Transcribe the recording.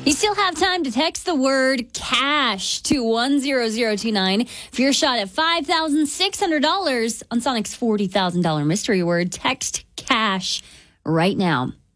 You still have time to text the word cash to 10029 for your shot at $5,600 on Sonic's $40,000 mystery word. Text cash right now.